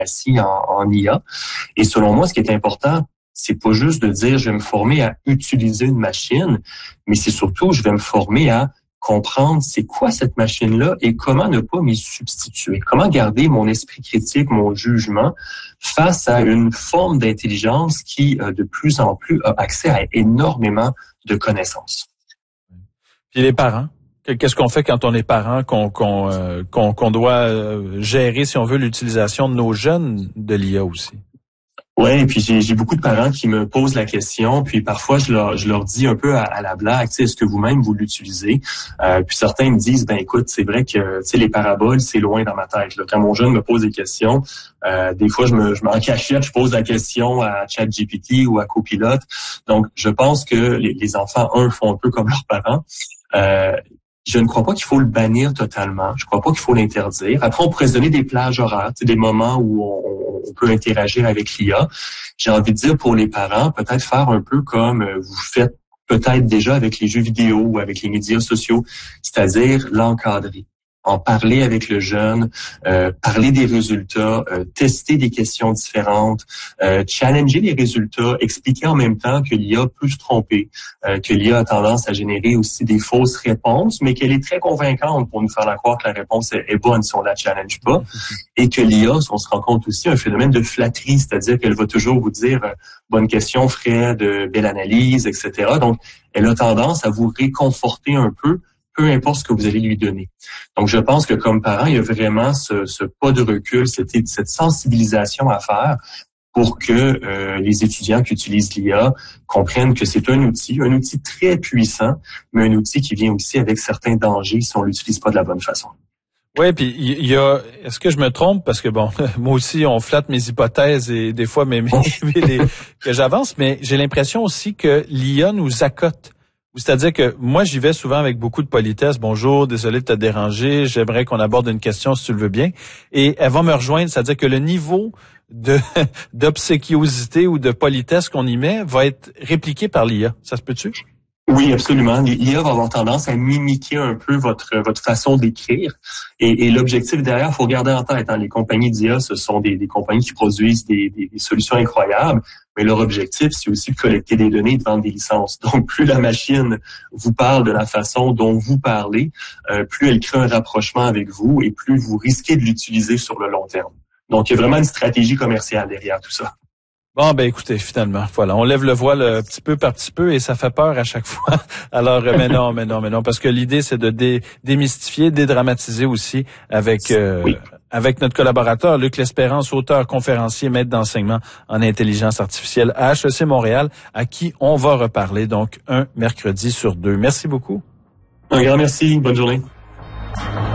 littératie en IA. Et selon moi, ce qui est important, c'est pas juste de dire je vais me former à utiliser une machine, mais c'est surtout je vais me former à comprendre c'est quoi cette machine-là et comment ne pas m'y substituer. Comment garder mon esprit critique, mon jugement face à une forme d'intelligence qui, de plus en plus, a accès à énormément de connaissances. Puis les parents, qu'est-ce qu'on fait quand on est parent, qu'on doit gérer, si on veut, l'utilisation de nos jeunes de l'IA aussi? Ouais, et puis j'ai beaucoup de parents qui me posent la question, puis parfois je leur dis un peu à la blague, tu sais, est-ce que vous-même vous l'utilisez? Puis certains me disent, ben écoute, c'est vrai que tu sais les paraboles, c'est loin dans ma tête. Là. Quand mon jeune me pose des questions, des fois je m'en cachette, je pose la question à ChatGPT ou à Copilot. Donc je pense que les enfants font un peu comme leurs parents. Je ne crois pas qu'il faut le bannir totalement. Je ne crois pas qu'il faut l'interdire. Après, on pourrait se donner des plages horaires, des moments où on peut interagir avec l'IA. J'ai envie de dire pour les parents, peut-être faire un peu comme vous faites peut-être déjà avec les jeux vidéo ou avec les médias sociaux, c'est-à-dire l'encadrer. En parler avec le jeune, parler des résultats, tester des questions différentes, challenger les résultats, expliquer en même temps que l'IA peut se tromper, que l'IA a tendance à générer aussi des fausses réponses, mais qu'elle est très convaincante pour nous faire croire que la réponse est bonne si on la challenge pas, et que l'IA, on se rend compte aussi, un phénomène de flatterie, c'est-à-dire qu'elle va toujours vous dire bonne question, Fred, belle analyse, etc. Donc, elle a tendance à vous réconforter un peu importe ce que vous allez lui donner. Donc, je pense que comme parent, il y a vraiment ce pas de recul, cette sensibilisation à faire pour que les étudiants qui utilisent l'IA comprennent que c'est un outil très puissant, mais un outil qui vient aussi avec certains dangers si on l'utilise pas de la bonne façon. Oui, puis il y a. Est-ce que je me trompe parce que bon, moi aussi on flatte mes hypothèses et des fois que j'avance, mais j'ai l'impression aussi que l'IA nous accote. C'est-à-dire que moi, j'y vais souvent avec beaucoup de politesse. Bonjour, désolé de te déranger. J'aimerais qu'on aborde une question si tu le veux bien. Et elle va me rejoindre. C'est-à-dire que le niveau d'obséquiosité ou de politesse qu'on y met va être répliqué par l'IA. Ça se peut-tu? Oui, absolument. L'IA va avoir tendance à mimiquer un peu votre façon d'écrire. Et l'objectif derrière, il faut garder en tête, les compagnies d'IA, ce sont des compagnies qui produisent des solutions incroyables. Mais leur objectif, c'est aussi de collecter des données et de vendre des licences. Donc, plus la machine vous parle de la façon dont vous parlez, plus elle crée un rapprochement avec vous et plus vous risquez de l'utiliser sur le long terme. Donc, il y a vraiment une stratégie commerciale derrière tout ça. Bon, ben écoutez, finalement, voilà, on lève le voile petit peu par petit peu et ça fait peur à chaque fois. Alors, mais non, parce que l'idée, c'est de démystifier, dédramatiser aussi avec avec notre collaborateur Luc L'Espérance, auteur, conférencier, maître d'enseignement en intelligence artificielle à HEC Montréal, à qui on va reparler donc un mercredi sur 2. Merci beaucoup. Un grand merci, bonne journée.